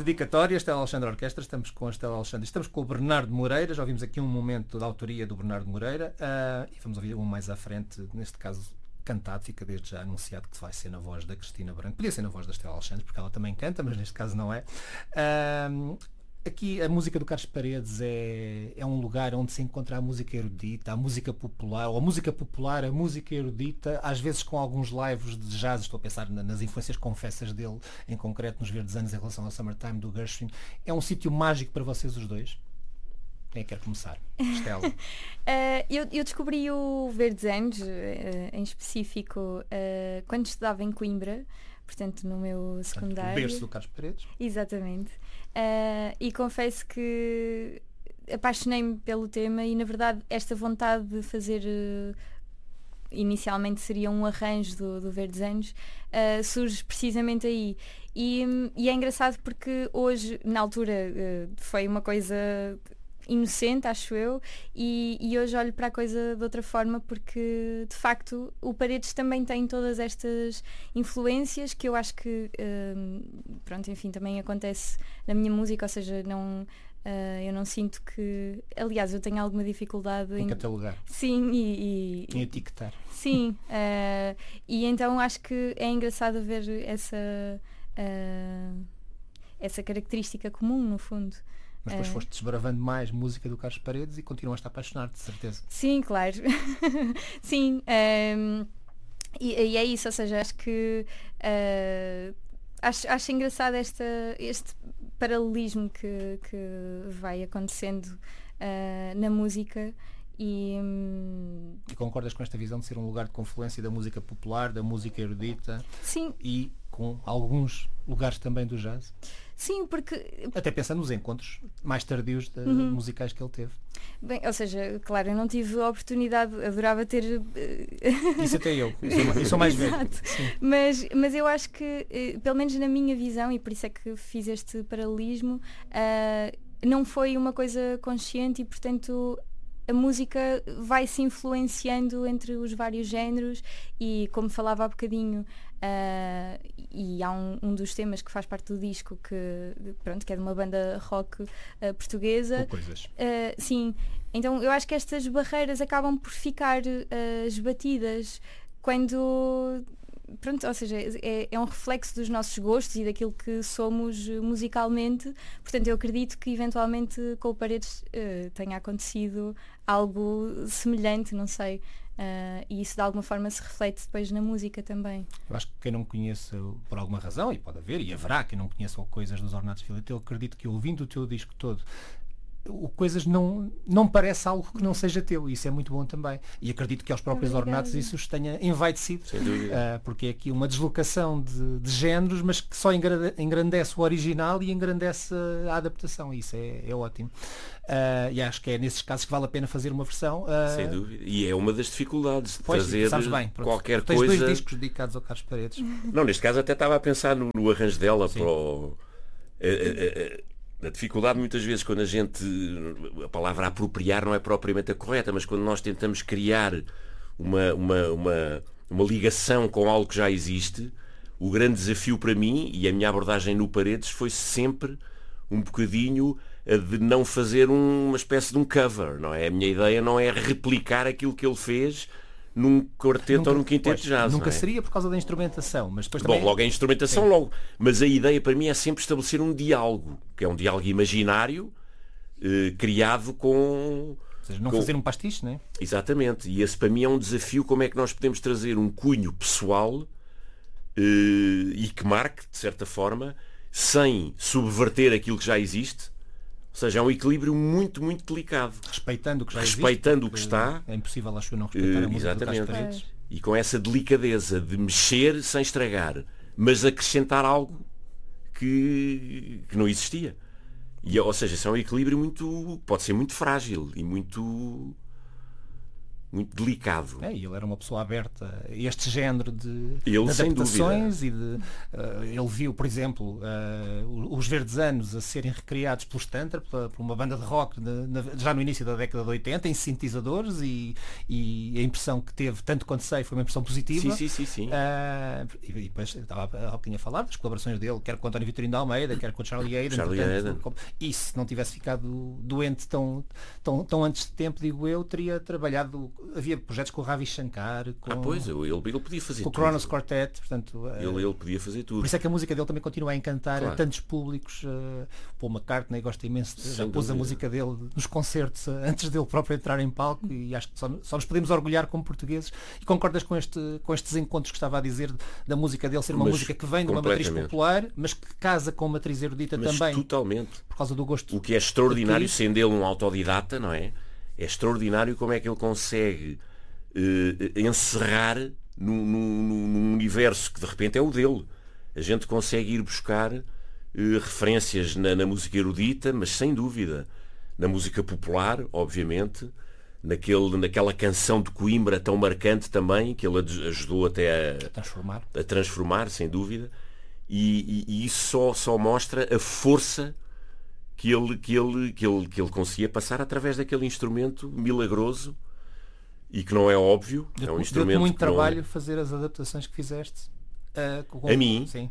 dedicatória, Estela Alexandre Orquestra. Estamos com a Estela Alexandre, estamos com o Bernardo Moreira. Já ouvimos aqui um momento da autoria do Bernardo Moreira, e vamos ouvir um mais à frente, neste caso cantado, fica desde já anunciado que vai ser na voz da Cristina Branco. Podia ser na voz da Estela Alexandre, porque ela também canta, mas neste caso não é. Aqui a música do Carlos Paredes é um lugar onde se encontra a música erudita, a música popular, ou a música popular, a música erudita, às vezes com alguns lives de jazz. Estou a pensar nas influências confessas dele, em concreto nos Verdes Anos, em relação ao Summertime do Gershwin. É um sítio mágico para vocês os dois? Quem é que quer começar? Estela. Eu descobri o Verdes Anos, em específico, quando estudava em Coimbra, portanto no meu secundário. O berço do Carlos Paredes. Exatamente. E confesso que apaixonei-me pelo tema e, na verdade, esta vontade de fazer, inicialmente seria um arranjo do Verdes Anos, surge precisamente aí. E é engraçado porque hoje, na altura, foi uma coisa inocente, acho eu, e hoje olho para a coisa de outra forma, porque de facto o Paredes também tem todas estas influências que eu acho que pronto, enfim, também acontece na minha música, ou seja, não, eu não sinto que, aliás, eu tenho alguma dificuldade em catalogar. Sim, em etiquetar. Sim, e então acho que é engraçado ver essa característica comum, no fundo. Mas depois foste desbravando mais música do Carlos Paredes e continuaste a apaixonar-te, de certeza. Sim, claro. Sim. E é isso, ou seja, acho que acho engraçado este paralelismo que vai acontecendo na música. E concordas com esta visão de ser um lugar de confluência da música popular, da música erudita? Sim. E com alguns lugares também do jazz? Sim, porque... Até pensando nos encontros mais tardios musicais que ele teve. Bem, ou seja, claro, eu não tive a oportunidade, adorava ter... Isso até eu sou mais velho. Mas eu acho que, pelo menos na minha visão, e por isso é que fiz este paralelismo, não foi uma coisa consciente e, portanto, a música vai se influenciando entre os vários géneros e, como falava há bocadinho, e há um dos temas que faz parte do disco que é de uma banda rock portuguesa. Coisas. Sim, então eu acho que estas barreiras acabam por ficar esbatidas quando... Pronto, ou seja, é um reflexo dos nossos gostos e daquilo que somos musicalmente. Portanto, eu acredito que eventualmente com o Paredes tenha acontecido algo semelhante, não sei. E isso de alguma forma se reflete depois na música também. Eu acho que quem não conhece por alguma razão, e pode haver, e haverá quem não conheça coisas dos Ornatos Violeta, eu acredito que ouvindo o teu disco todo, o Coisas não parece algo que não seja teu, e isso é muito bom também, e acredito que aos próprios Ornatos isso os tenha envaidecido, porque é aqui uma deslocação de géneros, mas que só engrandece o original e engrandece a adaptação, e isso é ótimo. E acho que é nesses casos que vale a pena fazer uma versão. Sem dúvida, e é uma das dificuldades de fazer qualquer tens coisa. Tens 2 discos dedicados ao Carlos Paredes. Não, neste caso até estava a pensar no arranjo dela. A dificuldade muitas vezes quando a palavra apropriar não é propriamente a correta, mas quando nós tentamos criar uma ligação com algo que já existe, o grande desafio para mim, e a minha abordagem no Paredes, foi sempre um bocadinho de não fazer uma espécie de um cover, não é? A minha ideia não é replicar aquilo que ele fez num quarteto ou num quinteto de jazz. Nunca não é? seria por causa da instrumentação, mas depois também... Bom, logo a instrumentação, logo. Mas a ideia para mim é sempre estabelecer um diálogo, que é um diálogo imaginário, criado com... Ou seja, não fazer um pastiche, não é? Exatamente. E esse para mim é um desafio, como é que nós podemos trazer um cunho pessoal e que marque, de certa forma, sem subverter aquilo que já existe. Ou seja, é um equilíbrio muito, muito delicado. Respeitando o que já existe. Respeitando o que está. É impossível, acho eu, não respeitar a música do Carlos Paredes. E com essa delicadeza de mexer sem estragar, mas acrescentar algo que não existia. Ou seja, isso é um equilíbrio muito... pode ser muito frágil e muito muito delicado. E ele era uma pessoa aberta a este género de Sem adaptações e de ele viu, por exemplo, os Verdes Anos a serem recriados pelo Stanter, por uma banda de rock já no início da década de 80, em sintetizadores, e a impressão que teve, tanto quanto sei, foi uma impressão positiva. Sim. E depois estava há pouquinho a falar das colaborações dele, quer com o António Vitorino de Almeida, quer com o Charlie Haden. E se não tivesse ficado doente tão antes de tempo, digo eu, teria trabalhado. Havia projetos com o Ravi Shankar, com, ele podia fazer com tudo. o Kronos Quartet, portanto, ele podia fazer tudo. Por isso é que a música dele também continua a encantar a tantos públicos. Paul McCartney gosta imenso, já pôs a música dele nos concertos antes dele próprio entrar em palco, e acho que só nos podemos orgulhar como portugueses. E concordas com estes encontros que estava a dizer, da música dele ser uma música que vem de uma matriz popular, mas que casa com uma matriz erudita também. Totalmente. Por causa do gosto. O que é extraordinário, sendo ele um autodidata, não é? É extraordinário como é que ele consegue encerrar num universo que de repente é o dele. A gente consegue ir buscar referências na música erudita, mas sem dúvida na música popular, obviamente, naquela canção de Coimbra tão marcante também, que ele ajudou até a transformar, sem dúvida, e isso só mostra a força que ele conseguia passar através daquele instrumento milagroso, e que não é óbvio. É um instrumento. Deu-te muito trabalho fazer as adaptações que fizeste. A mim? Sim.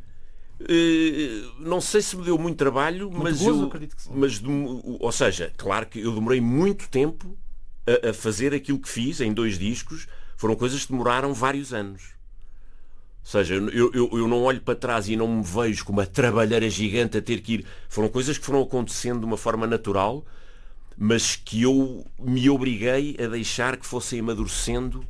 Não sei se me deu muito trabalho, acredito que sim. Ou seja, claro que eu demorei muito tempo a fazer aquilo que fiz em 2 discos. Foram coisas que demoraram vários anos. Ou seja, eu não olho para trás e não me vejo com uma trabalheira gigante a ter que ir. Foram coisas que foram acontecendo de uma forma natural, mas que eu me obriguei a deixar que fossem amadurecendo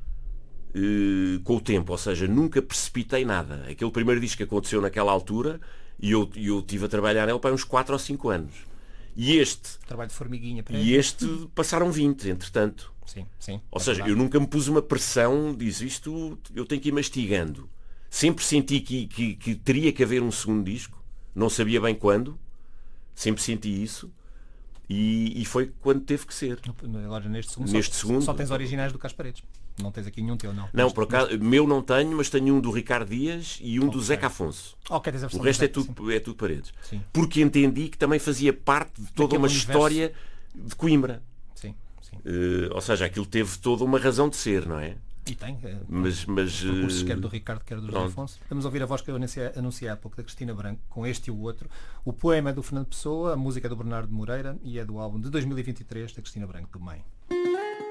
com o tempo. Ou seja, nunca precipitei nada. Aquele primeiro disco que aconteceu naquela altura, e eu estive a trabalhar nele para uns 4 ou 5 anos. E trabalho de formiguinha para passaram 20, entretanto. Sim. Ou seja, eu nunca me pus uma pressão, isto eu tenho que ir mastigando. Sempre senti que teria que haver um segundo disco. Não sabia bem quando. Sempre senti isso. E foi quando teve que ser. Agora neste segundo só tens originais do Casparedes. Não tens aqui nenhum teu, não? Não, por acaso, meu não tenho, mas tenho um do Ricardo Dias e um do Zeca Afonso. O resto é tudo Paredes. Sim. Porque entendi que também fazia parte de toda uma história de Coimbra. Sim. Ou seja, aquilo teve toda uma razão de ser, não é? E tem. Mas Recursos quer do Ricardo, quer do José Afonso. Vamos ouvir a voz que eu anunciei há pouco, da Cristina Branco, com este e o outro. O poema é do Fernando Pessoa, a música é do Bernardo Moreira e é do álbum de 2023 da Cristina Branco, do Mãe.